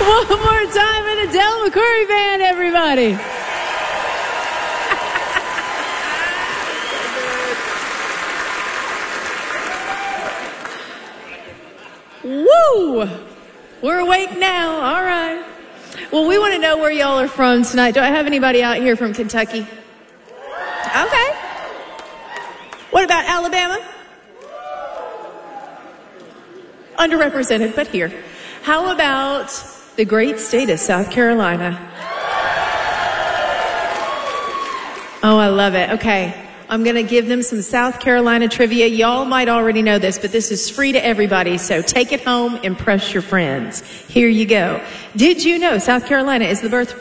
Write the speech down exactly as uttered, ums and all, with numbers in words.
One more time in a Del McCoury band, everybody. Woo! We're awake now. All right. Well, we want to know where y'all are from tonight. Do I have anybody out here from Kentucky? Okay. What about Alabama? Underrepresented, but here. How about the great state of South Carolina? Oh, I love it. Okay. I'm going to give them some South Carolina trivia. Y'all might already know this, but this is free to everybody, so take it home, impress your friends. Here you go. Did you know South Carolina is the birthplace